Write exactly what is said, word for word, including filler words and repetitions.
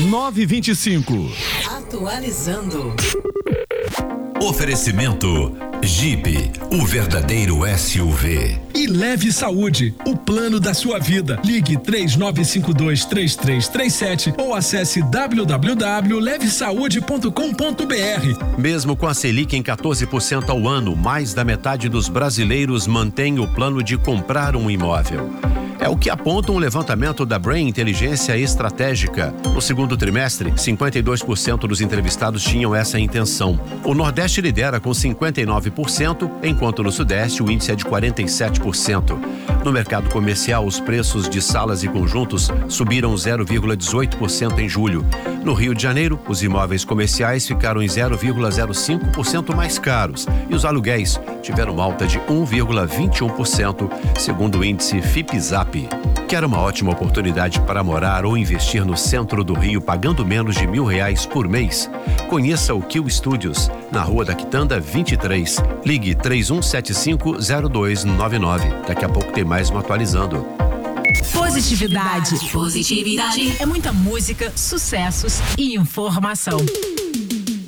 nove dois cinco. Atualizando. Oferecimento Jeep, o verdadeiro S U V. E Leve Saúde, o plano da sua vida. Ligue três nove cinco dois, três três três sete ou acesse w w w ponto leve saúde ponto com ponto b r. Mesmo com a Selic em quatorze por cento ao ano, mais da metade dos brasileiros mantém o plano de comprar um imóvel. É o que aponta um levantamento da Brain Inteligência Estratégica. No segundo trimestre, cinquenta e dois por cento dos entrevistados tinham essa intenção. O Nordeste lidera com cinquenta e nove por cento, enquanto no Sudeste o índice é de quarenta e sete por cento. No mercado comercial, os preços de salas e conjuntos subiram zero vírgula dezoito por cento em julho. No Rio de Janeiro, os imóveis comerciais ficaram em zero vírgula zero cinco por cento mais caros e os aluguéis tiveram alta de um vírgula vinte e um por cento, segundo o índice Fipzap. Quer uma ótima oportunidade para morar ou investir no centro do Rio pagando menos de mil reais por mês? Conheça o Kill Studios, na Rua da Quitanda vinte e três. Ligue três um sete cinco zero dois nove nove. Daqui a pouco tem mais um Atualizando. Positividade. Positividade. É muita música, sucessos e informação.